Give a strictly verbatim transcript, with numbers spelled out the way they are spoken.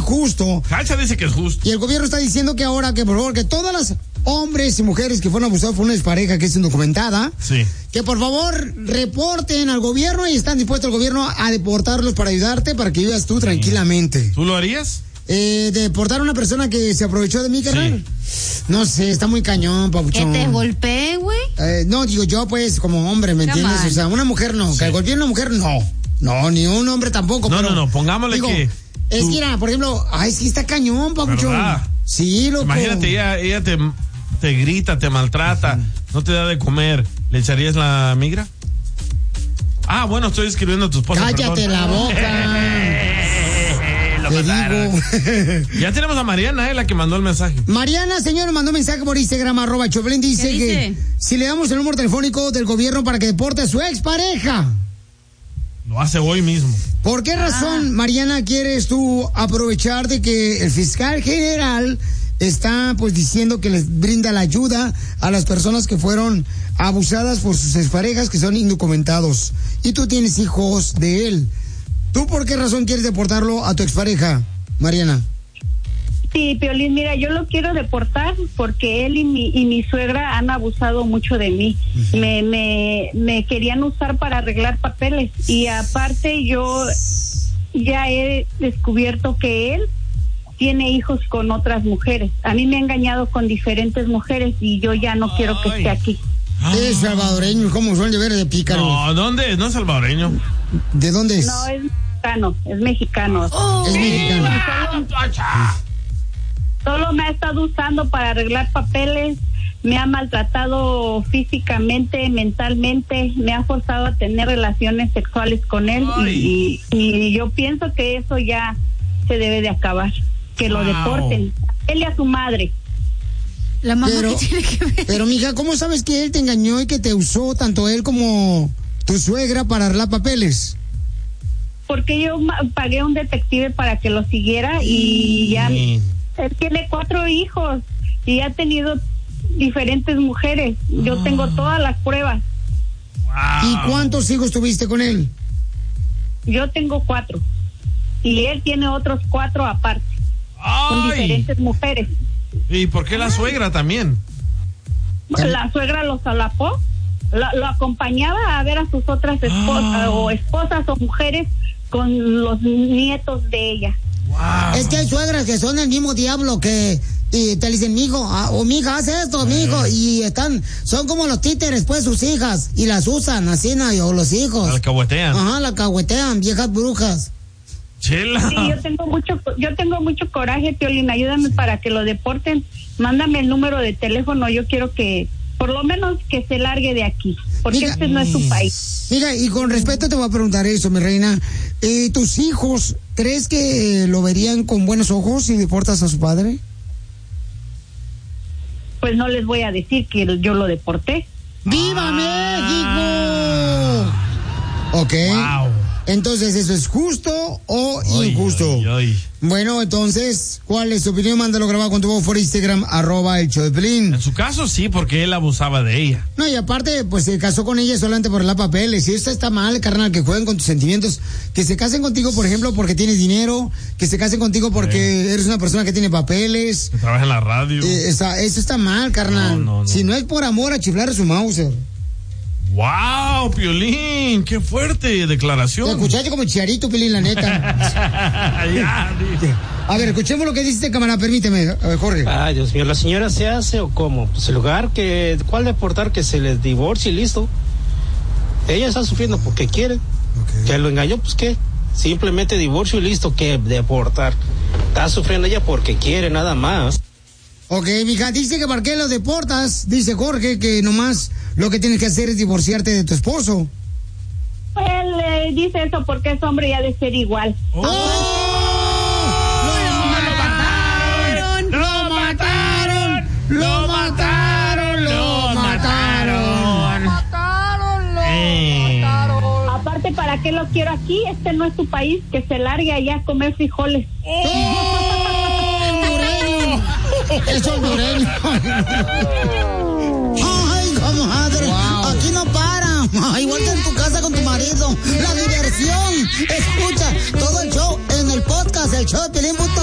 justo. Cacha dice que es justo. Y el gobierno está diciendo que ahora, que por favor, que todas las hombres y mujeres que fueron abusados por una expareja que es indocumentada, sí, que por favor reporten al gobierno y están dispuestos el gobierno a deportarlos para ayudarte, para que vivas tú tranquilamente. ¿Tú lo harías? Eh, deportar a una persona que se aprovechó de mí, carnal. Sí. No sé, está muy cañón, papuchón. ¿Que te golpee, güey? Eh, no, digo yo, pues, como hombre, ¿me Come entiendes? on. O sea, una mujer no, sí. Que golpee a una mujer no. No, ni un hombre tampoco. No, pero, no, no, pongámosle digo, que... Es tú... que, mira, por ejemplo, ay, sí está cañón, papuchón. ¿Verdad? Sí, loco. Imagínate, ella, ella te, te grita, te maltrata, uh-huh. no te da de comer. ¿Le echarías la migra? Ah, bueno, estoy escribiendo a tu esposa. Cállate perdón. la boca. Te digo. Ya tenemos a Mariana, eh, la que mandó el mensaje. Mariana, señor, mandó un mensaje por Instagram, arroba Choplin, dice, dice que si le damos el número telefónico del gobierno para que deporte a su expareja. Lo hace hoy mismo. ¿Por qué razón, ah. Mariana, quieres tú aprovechar de que el fiscal general está pues diciendo que les brinda la ayuda a las personas que fueron abusadas por sus exparejas que son indocumentados? Y tú tienes hijos de él. ¿Tú por qué razón quieres deportarlo a tu expareja, Mariana? Sí, Piolín, mira, yo lo quiero deportar porque él y mi, y mi suegra han abusado mucho de mí. Uh-huh. Me, me, me querían usar para arreglar papeles y aparte yo ya he descubierto que él tiene hijos con otras mujeres. A mí me ha engañado con diferentes mujeres y yo ya no Ay. quiero que esté aquí. Es salvadoreño, ¿cómo son de ver de pícaro? No, ¿dónde? No es salvadoreño. ¿De dónde es? No, es mexicano, es mexicano. Oh, es mexicano. Solo, solo me ha estado usando para arreglar papeles, me ha maltratado físicamente, mentalmente, me ha forzado a tener relaciones sexuales con él y, y, y yo pienso que eso ya se debe de acabar, que lo wow. deporten, él y a su madre. La mamá pero, que tiene que ver. Pero, mija, ¿cómo sabes que él te engañó y que te usó tanto él como tu suegra para arreglar papeles? Porque yo pagué un detective para que lo siguiera y ya sí. Él tiene cuatro hijos y ha tenido diferentes mujeres. Yo oh. tengo todas las pruebas. Wow. ¿Y cuántos hijos tuviste con él? Yo tengo cuatro y él tiene otros cuatro aparte. Ay. Con diferentes mujeres. ¿Y por qué la suegra también? La suegra lo solapó, lo, lo acompañaba a ver a sus otras esposas oh. o esposas o mujeres con los nietos de ella. Wow. Es que hay suegras que son el mismo diablo que y te dicen, mijo, ah, o mija, haz esto, mijo, eh. y están, son como los títeres, pues, sus hijas, y las usan, así, ¿no? O los hijos. La cahuetean. Ajá, la cahuetean, viejas brujas. Chela. Sí, yo tengo mucho, yo tengo mucho coraje, Piolín, ayúdame para que lo deporten, mándame el número de teléfono, yo quiero que, por lo menos que se largue de aquí, porque mira, este no es su país. Mira, y con respeto te voy a preguntar eso, mi reina, eh, ¿tus hijos, crees que lo verían con buenos ojos si deportas a su padre? Pues no les voy a decir que yo lo deporté. ¡Viva ah. México! Ok. Wow. Entonces, ¿eso es justo o oy, injusto? Oy, oy. Bueno, entonces, ¿cuál es tu opinión? Mándalo grabado con tu voz por Instagram, arroba el show de Pelín. En su caso, sí, porque él abusaba de ella. No, y aparte, pues se casó con ella solamente por la papeles. Y eso está mal, carnal, que jueguen con tus sentimientos. Que se casen contigo, por ejemplo, porque tienes dinero. Que se casen contigo porque sí. eres una persona que tiene papeles. Que trabaja en la radio. Eh, esa, eso está mal, carnal. No, no, no. Si no es por amor, a chiflar a su Mauser. ¡Wow, Piolín! ¡Qué fuerte declaración! Te escuchaste como Chicharito, Piolín, la neta. Ya, a ver, escuchemos lo que dice este camarada, permíteme, a ver, Jorge. Ay, Dios mío, ¿la señora se hace o cómo? Pues el lugar que, ¿cuál deportar? Que se les divorcie y listo. Ella está sufriendo porque quiere. Okay. Que lo engañó, pues qué. Simplemente divorcio y listo, que deportar. Está sufriendo ella porque quiere, nada más. Ok, mija, dice que para qué lo deportas, dice Jorge, que nomás lo que tienes que hacer es divorciarte de tu esposo. Él eh, dice eso porque es hombre y ha de ser igual. ¡Oh! ¡Lo mataron! ¡Lo mataron! ¡Lo mataron! ¡Lo mataron! ¡Lo mataron! ¡Lo mataron! Aparte, ¿para qué lo quiero aquí? Este no es tu país, que se largue allá a comer frijoles. ¡Oh! Es hondureño. Ay, comadre, wow. Aquí no para. Igual que en tu casa con tu marido. La diversión. Escucha todo el show en el podcast, el show de Pelín punto